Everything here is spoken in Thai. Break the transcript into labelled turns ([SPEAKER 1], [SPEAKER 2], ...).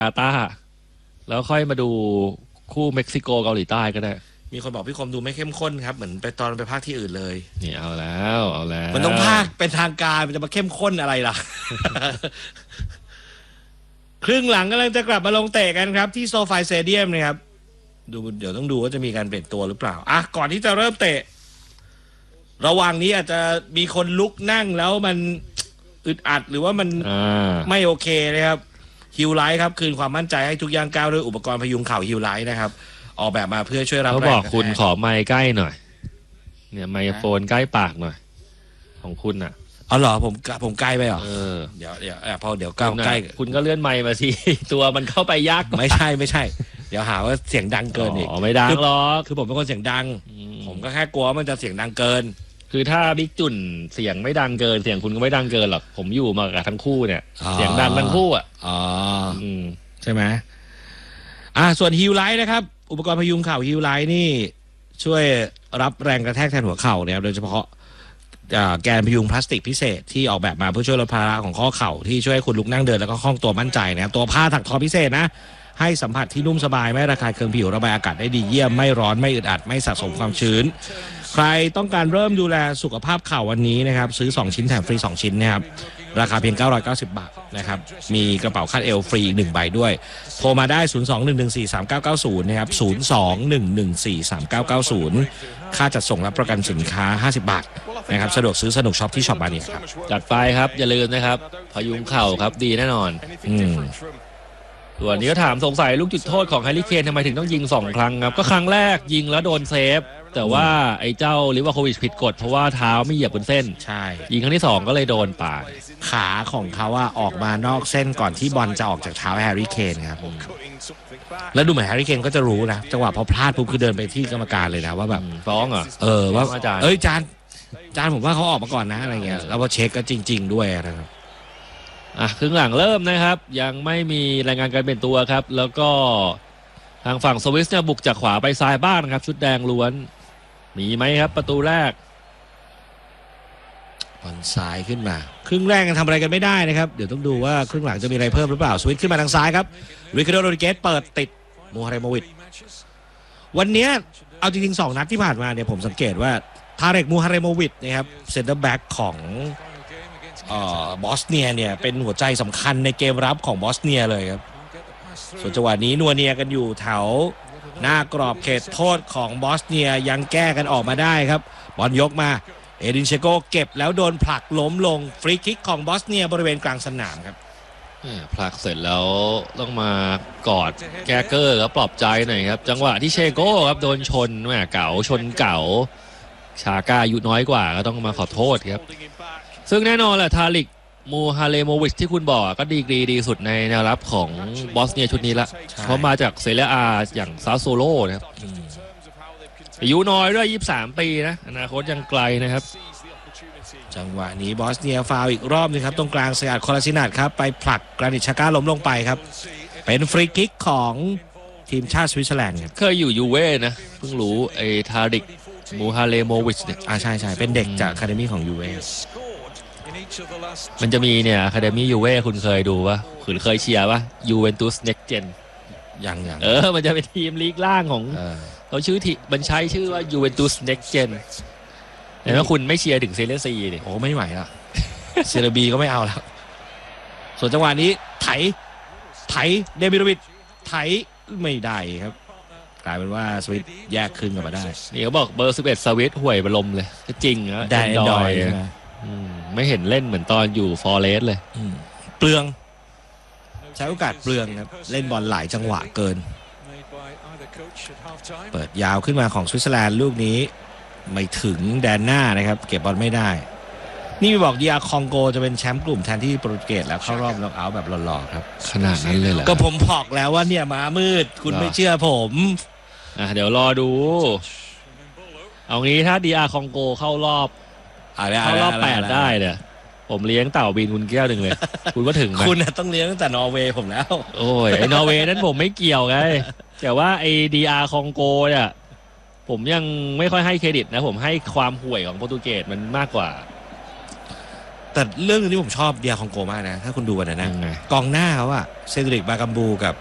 [SPEAKER 1] กาตาร์แล้วค่อยมาดูคู่เม็กซิโกเกาหลีใต้ก็ได้
[SPEAKER 2] มีคนบอกพี่คมดูไม่เข้มข้นครับเหมือนไปตอนไปภาคที่อื่นเลย
[SPEAKER 1] นี่เอาแล้ว
[SPEAKER 2] มันต้องภาคเป็นทางการมันจะมาเข้มข้นอะไรล่ะ ครึ่งหลังกำลังจะกลับมาลงเตะกันครับที่โซฟาสเตเดียมนะครับเดี๋ยวต้องดูว่าจะมีการเปลี่ยนตัวหรือเปล่าก่อนที่จะเริ่มเตะระหว่างนี้อาจจะมีคนลุกนั่งแล้วมันอึดอัดหรือว่ามันไม่โอเคนะครับฮิวไลท์ครับคืนความมั่นใจให้ทุกย่างก้าวด้วยอุปกรณ์พยุงเข่าฮิวไลท์นะครับออกแบบมาเพื่อช่วยรับแรง
[SPEAKER 1] เขาบอกคุณขอไมค์ใกล้หน่อยเนี่ยไมโครโฟนใกล้ปากหน่อยของคุณอ่ะ
[SPEAKER 2] เหรอผมใกล้ไปเหรอเดี๋ยวพอเดี๋ยวก้าวใกล้
[SPEAKER 1] คุณก็เลื่อนไมค์มาสิตัวมันเข้าไปยาก
[SPEAKER 2] ไม่ใช่เดี๋ยวหาว่าเสียงดังเกินอีก
[SPEAKER 1] ไม่ดังหรอก
[SPEAKER 2] คือผมเป็นคนเสียงดังผมก็แค่กลัวมันจะเสียงดังเกิน
[SPEAKER 1] คือถ้าบิ๊กจุ่นเสียงไม่ดังเกินเสียงคุณก็ไม่ดังเกินหรอกผมอยู่มากับทั้งคู่เนี่ยเสียงดังทั้งคู่
[SPEAKER 2] ใช่ไหมส่วนฮิวไลท์นะครับอุปกรณ์พยุงเข่าฮิวไลท์นี่ช่วยรับแรงกระแทกแทนหัวเข่าเนี่ยโดยเฉพาะแกนพยุงพลาสติกพิเศษที่ออกแบบมาเพื่อช่วยลดภาระของข้อเข่าที่ช่วยให้คุณลุกนั่งเดินแล้วก็คล่องตัวมั่นใจนะครับตัวผ้าถักทอพิเศษนะให้สัมผัสที่นุ่มสบายไม่ระคายเคืองผิวระบายอากาศได้ดีเยี่ยมไม่ร้อนไม่อึดอัดไม่สะสมความชื้นใครต้องการเริ่มดูแลสุขภาพเข่าวันนี้นะครับซื้อ2ชิ้นแถมฟรี2ชิ้นนะครับราคาเพียง990 บาทนะครับมีกระเป๋าคาดเอวฟรีอีก1ใบด้วยโทรมาได้02-114-3990นะครับ02-114-3990ค่าจัดส่งรับประกันสินค้า50 บาทนะครับสะดวกซื้อสนุกช็อปที่ช็อปบาเนียครับ
[SPEAKER 1] จัดไปครับอย่าลืมนะครับพยุงเข่าครับดีแน่นอนส่วนนี้ก็ถามสงสัยลูกจุดโทษของแฮร์รี่เคนทำไมถึงต้องยิง2 ครั้งครับก็ครั้งแรกยิงแล้วโดนเซฟแต่ว่าไอ้เจ้าลิวาโควิชผิดกฎเพราะว่าเท้าไม่เหยียบบนเส้น
[SPEAKER 2] ใช่
[SPEAKER 1] ยิงครั้งที่2ก็เลยโดนป่า
[SPEAKER 2] ขาของเขาว่าออกมานอกเส้นก่อนที่บอลจะออกจากเท้าแฮร์รี่เคนครับแล้วดูเหมือนแฮร์รี่เคนก็จะรู้นะจังหวะพอพลาดปุ๊บคือเดินไปที่กรรมการเลยนะว่าแบบ
[SPEAKER 1] ฟ้องเหรอ
[SPEAKER 2] ว่าอาจารย์จานผมว่าเขาออกมาก่อนนะอะไรเงี้ยแล้วพอเช็คก็จริงๆด้วยนะครับ
[SPEAKER 1] ครึ่งหลังเริ่มนะครับยังไม่มีรายงานการเปลี่ยนตัวครับแล้วก็ทางฝั่งสวิสเนี่ยบุกจากขวาไปซ้ายบ้างครับชุดแดงล้วนมีไหมครับประตูแรก
[SPEAKER 2] บอลซ้ายขึ้นมาครึ่งแรกยังทำอะไรกันไม่ได้นะครับเดี๋ยวต้องดูว่าครึ่งหลังจะมีอะไรเพิ่มหรือเปล่าสวิตขึ้นมาทางซ้ายครับริคาร์โด โรดริเกสเปิดติดมูฮาเรโมวิชวันนี้เอาจริงๆ2 นัดที่ผ่านมาเนี่ยผมสังเกตว่าทาเร็ก มูฮาเรโมวิชนะครับเซนเตอร์แบ็กของบอสเนียเนี่ยเป็นหัวใจสำคัญในเกมรับของบอสเนียเลยครับส่วนจังหวะนี้นัวเนียกันอยู่แถวหน้ากรอบเขตโทษของบอสเนียยังแก้กันออกมาได้ครับบอลยกมาเอดินเชโกเก็บแล้วโดนผลักล้มลงฟรีคิกของบอสเนียบริเวณกลางสนามครับ
[SPEAKER 1] ผลักเสร็จแล้วต้องมากอดแกเกอร์แล้วปลอบใจหน่อยครับจังหวะที่เชโก้ครับโดนชนเก๋าชนเก๋าชาก้าอายุน้อยกว่าก็ต้องมาขอโทษครับซึ่งแน่นอนแหละทาริก มูฮาเลโมวิชที่คุณบอกก็ดีสุดในแนวรับของบอสเนียชุดนี้ละเพราะมาจากเซเรียอาอย่างซาโซโลนะครับอายุน้อยด้วย23 ปีนะอนาคตยังไกลนะครับ
[SPEAKER 2] จังหวะนี้บอสเนียฟาวอีกรอบนึงครับตรงกลางสกัดคอลาซินัทครับไปผลักกรานิชชาก้าล้มลงไปครับเป็นฟรีคิกของทีมชาติสวิตเซอร์แลนด์ครับ
[SPEAKER 1] เคยอยู่ยูเว่นะเพิ่งรู้ไอ้ทาริก มูฮาเลโมวิชเนี่ย
[SPEAKER 2] ใช่เป็นเด็กจากอะคาเดมี่ของยูเว่
[SPEAKER 1] มันจะมีเนี่ยอะคาเดมี่ยูเว่คุณเคยดูปะคุณเคยเชียร์ปะยูเวนตุสเน็กเจน
[SPEAKER 2] ยัง
[SPEAKER 1] มันจะเป็นทีมลีกล่างของเขาชื่อที่มันใช้ชื่อว่ายูเวนตุสเน็กเจนแต่ว่าคุณไม่เชียร์ถึงเซเรียซีเนี่ย
[SPEAKER 2] โอ้ไม่ไหวละเซเรบีก็ไม่เอาแล้วส่วนจังหวะนี้ไถเดมิโรวิชไถไม่ได้ครับกลายเป็นว่าสวิตแยกขึ้นกันมาได้
[SPEAKER 1] นี่เขาบอกเบอร์11สวิตห่วยบรมเลยจริงนะ
[SPEAKER 2] แดนดอย
[SPEAKER 1] ไม่เห็นเล่นเหมือนตอนอยู่ฟอเรสต์เลย
[SPEAKER 2] เปลืองใช้โอกาสเปลืองครับเล่นบอลหลายจังหวะเกินเปิดยาวขึ้นมาของสวิตเซอร์แลนด์ลูกนี้ไม่ถึงแดนหน้านะครับเก็บบอลไม่ได้นี่บอกดีอาร์คองโกจะเป็นแชมป์กลุ่มแทนที่โปรตุเกสแล้วเข้ารอบน็อกเอาท์แบบหล่อๆครับ
[SPEAKER 1] ขนาดนั้นเลยเหรอ
[SPEAKER 2] ก็ผมบอกแล้วว่าเนี่ยม้ามืดคุณไม่เชื่อผม
[SPEAKER 1] เดี๋ยวรอดูเอางี้ถ้าดีอาร์คองโกเข้ารอบ8ได้เนี่ยผมเลี้ยงเต่าบินคุณแก้วหนึ่งเลยคุณก็ถึงไหม
[SPEAKER 2] คุณต้องเลี้ยงตั้งแต่นอร์เวย์ผมแล้ว
[SPEAKER 1] โอ้ยไอ้นอร์เวย์นั้นผมไม่เกี่ยวไงแต่ว่าไอ้ดีอาร์คองโกเนี่ยผมยังไม่ค่อยให้เครดิตนะผมให้ความห่วยของโปรตุเกสมันมากกว่า
[SPEAKER 2] แต่เรื่องนึงที่ผมชอบเดียคองโกมากนะถ้าคุณดูวันนั้นนะ
[SPEAKER 1] ยังไง
[SPEAKER 2] กองหน้าเขาอะเซดริกบากัมบูกับ